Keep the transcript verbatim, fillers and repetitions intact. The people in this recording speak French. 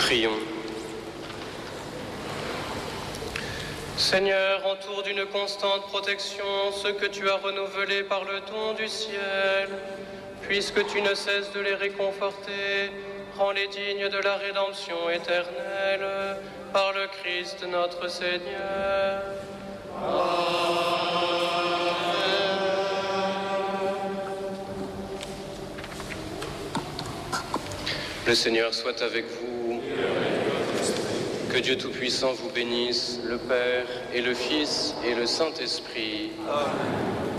Prions. Seigneur, entoure d'une constante protection ceux que tu as renouvelés par le don du ciel. Puisque tu ne cesses de les réconforter, rends-les dignes de la rédemption éternelle par le Christ notre Seigneur. Amen. Le Seigneur soit avec vous. Que Dieu Tout-Puissant vous bénisse, le Père et le Fils et le Saint-Esprit. Amen.